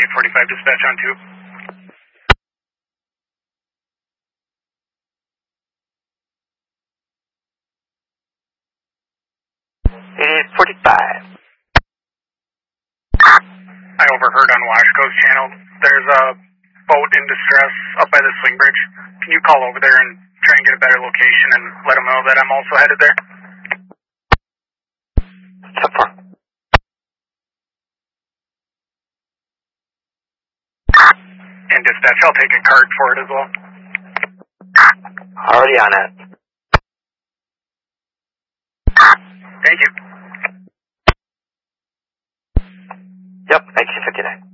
845 dispatch on 2. 845. I overheard on Wash Coast Channel. There's a boat in distress up by the swing bridge. Can you call over there and try and get a better location and let them know that I'm also headed there? 10-4. And dispatch, I'll take a card for it as well. Already on it. Thank you. Yep, 1959.